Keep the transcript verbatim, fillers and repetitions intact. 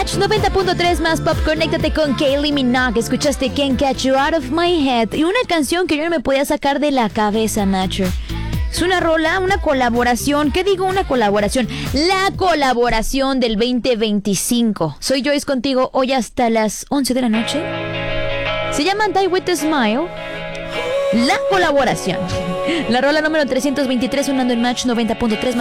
Match noventa punto tres más pop. Conéctate con Kylie Minogue. Escuchaste Can't Get You Out of My Head. Y una canción que yo no me podía sacar de la cabeza, Nacho. Es una rola, una colaboración. ¿Qué digo una colaboración? La colaboración del veinte veinticinco. Soy Joyce contigo hoy hasta las once de la noche. Se llama Die With A Smile. La colaboración. La rola número trescientos veintitrés sonando en Match noventa punto tres.